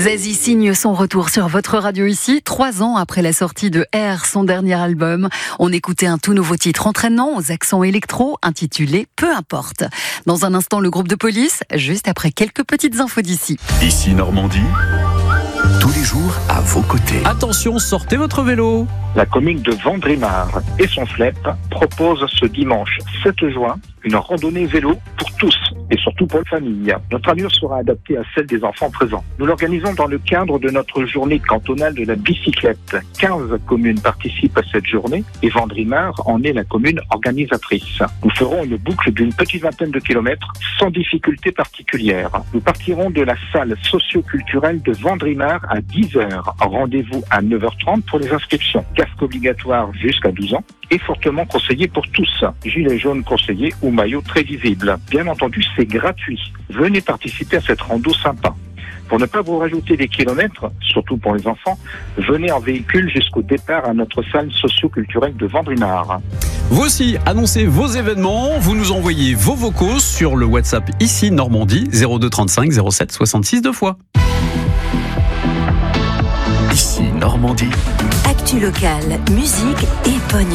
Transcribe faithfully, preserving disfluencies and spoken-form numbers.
Zazie signe son retour sur votre radio ici, trois ans après la sortie de R, son dernier album. On écoutait un tout nouveau titre entraînant aux accents électro, intitulé Peu importe. Dans un instant, le groupe de police, juste après quelques petites infos d'ici. Ici Normandie, tous les jours à vos côtés. Attention, sortez votre vélo. La commune de Vendrimar et son F L E P propose ce dimanche sept juin une randonnée vélo pour tous et surtout pour les familles. Notre allure sera adaptée à celle des enfants présents. Nous l'organisons dans le cadre de notre journée cantonale de la bicyclette. quinze communes participent à cette journée et Vendrimar en est la commune organisatrice. Nous ferons une boucle d'une petite vingtaine de kilomètres sans difficulté particulière. Nous partirons de la salle socio-culturelle de Vendrimar à dix heures. Rendez-vous à neuf heures trente pour les inscriptions. Casque obligatoire jusqu'à douze ans et fortement conseillé pour tous. Gilet jaune conseillé ou maillot très visible. Bien entendu, c'est gratuit. Venez participer à cette rando sympa. Pour ne pas vous rajouter des kilomètres, surtout pour les enfants, venez en véhicule jusqu'au départ à notre salle socio-culturelle de Vendrimar. Vous aussi, annoncez vos événements, vous nous envoyez vos vocaux sur le WhatsApp ici Normandie zéro deux trente-cinq zéro sept soixante-six deux fois. Ici Normandie. Actu locale, musique et pognon.